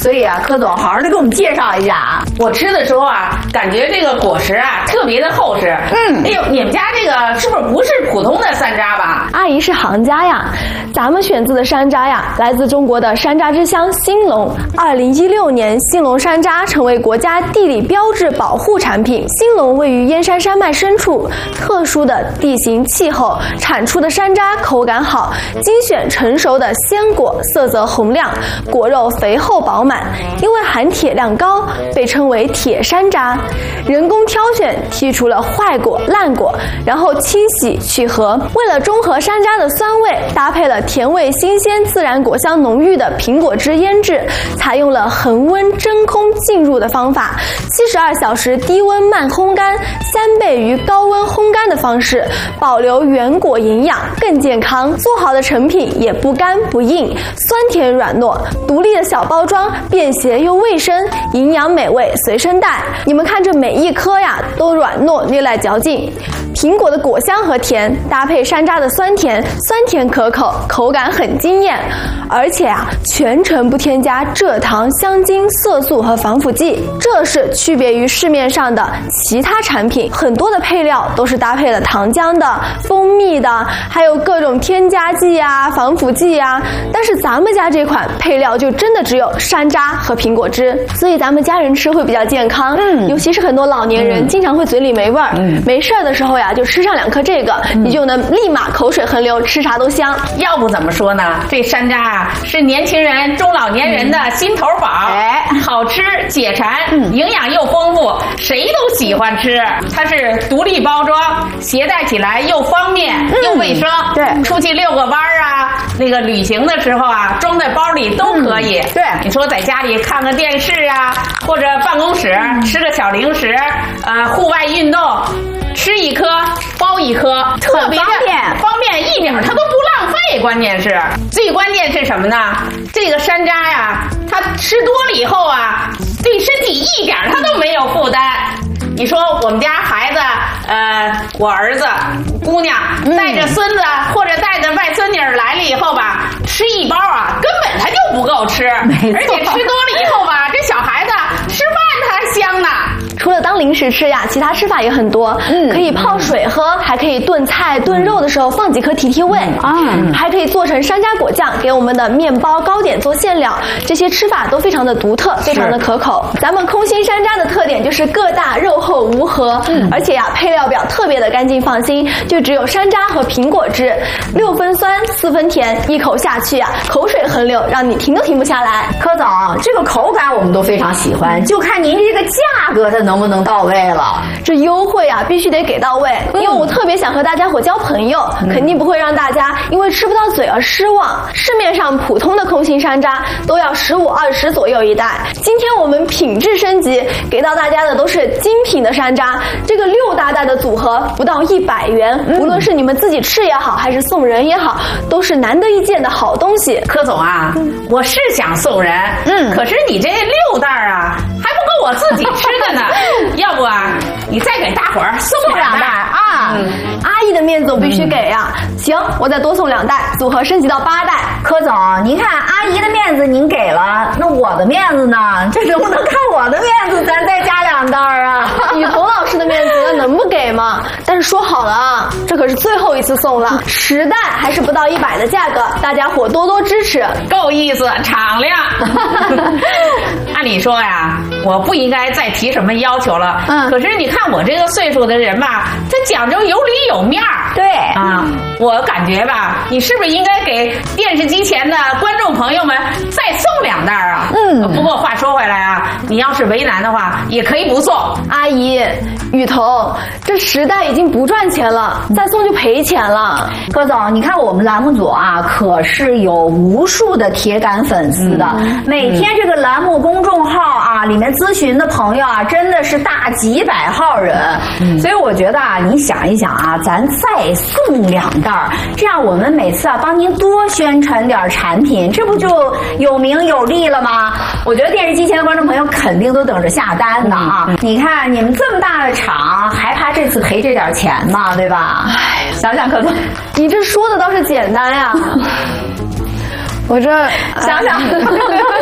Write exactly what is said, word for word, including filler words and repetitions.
所以啊，柯总好好的给我们介绍一下啊。 我吃的时候啊，感觉这个果实啊特别的厚实。嗯，哎呦，你们家这个是不是不是普通的山楂吧？ 阿姨是行家呀，咱们选自的山楂呀，来自中国的山楂之乡兴隆。二零一六年，兴隆山楂成为国家地理标志保护产品。兴隆位于燕山山脉深处，特殊的地形气候，产出的山楂口感好，精选成熟的鲜果，色泽红亮，果肉肥厚饱满。因为含铁量高，被称为铁山楂。人工挑选，剔除了坏果、烂果，然后清洗去核。为了中和山楂的酸味，搭配了甜味新鲜、自然果香浓郁的苹果汁腌制，采用了恒温真空浸入的方法，七十二小时低温慢烘干，三倍于高温烘干的方式，保留原果营养，更健康。做好的成品也不干不硬，酸甜软糯，独立的小包装，便携又卫生，营养美味随身带。你们看这每一颗呀，都软糯略带嚼劲。苹果的果香和甜搭配山楂的酸甜，酸甜可口，口感很惊艳。而且啊，全程不添加蔗糖、香精、色素和防腐剂，这是区别于市面上的其他产品。很多的配料都是搭配了糖浆的、蜂蜜的，还有各种添加剂啊、防腐剂啊。但是咱们家这款配料就真的只有山楂和苹果汁，所以咱们家人吃会比较健康。嗯，尤其是很多老年人、嗯、经常会嘴里没味儿，嗯，没事儿的时候呀，就吃上两颗这个，嗯、你就能立马口水横流，吃啥都香。 要不怎么说呢？这山楂啊，是年轻人、中老年人的心头宝。哎、嗯，好吃解馋，嗯、营养又丰富，谁都喜欢吃。它是独立包装，携带起来又方便、嗯、又卫生。对，出去遛个弯儿啊，那个旅行的时候啊，装在包里都可以。嗯、对，你说在家里看个电视啊，或者办公室、嗯、吃个小零食，呃，户外运动。吃一颗包一颗，特别方便，方便一点它都不浪费。关键是最关键是什么呢？这个山楂呀，它吃多了以后啊，对身体一点它都没有负担。你说我们家孩子，呃，我儿子、姑娘带着孙子、嗯、或者带着外孙女来了以后吧，吃一包啊，根本他就不够吃，而且吃多了以后吧，这小孩子吃饭他还香呢。 除了当零食吃呀，其他吃法也很多。嗯，可以泡水喝，还可以炖菜、炖肉的时候放几颗提提味。啊、嗯，还可以做成山楂果酱，给我们的面包、糕点做馅料。这些吃法都非常的独特，非常的可口。咱们空心山楂的特点就是个大、肉厚无核，嗯，而且呀，配料表特别的干净放心，就只有山楂和苹果汁，六分酸，四分甜，一口下去呀，口水横流，让你停都停不下来。 柯总，这个口感我们都非常喜欢，就看您这个价格它能不能到位了。 这优惠啊，必须得给到位，嗯、因为我特别想和大家伙交朋友，嗯、肯定不会让大家因为吃不到嘴而失望。市面上普通的空心山楂都要十五二十左右一袋，今天我们品质升级，给到大家的都是精品的山楂，这个六大袋的组合不到一百元，嗯、无论是你们自己吃也好，还是送人也好，都是难得一见的好东西。 柯总啊，嗯、我是想送人，嗯，可是你这六袋啊，还不够我自己吃的呢。要不啊，你再给大伙儿送两袋啊！ 嗯、阿姨的面子我必须给呀、啊。嗯、行，我再多送两袋，组合升级到八袋。 柯总，您看阿姨的面子您给了，那我的面子呢？这能不能看我的面子，咱再加两袋啊？ 雨桐老师的面子那能不给吗？但是说好了啊，这可是最后一次送了，十袋还是不到一百的价格，大家伙多多支持， 够意思，敞亮。按理说呀，我不应该再提什么要求了。嗯，可是你看我这个岁数的人吧，他讲究有理有面儿。 对啊，我感觉吧，你是不是应该给电视机前的观众朋友们再送两袋啊？嗯，不过话说回来啊，你要是为难的话，也可以不送。 阿姨，雨桐，这十袋已经不赚钱了，再送就赔钱了。 柯总，你看我们栏目组啊，可是有无数的铁杆粉丝的，嗯、每天这个栏目公众号啊，里面咨询的朋友啊，真的是大几百号人。嗯、所以我觉得啊，你想一想啊，咱再送两袋，这样我们每次啊帮您多宣传点产品，这不就有名有利了吗？我觉得电视机前的观众朋友肯定都等着下单呢啊！嗯、你看你们这么大的厂，还怕这次赔这点钱吗？对吧？ 哎， 想想柯总， 你这说的倒是简单呀。我这想想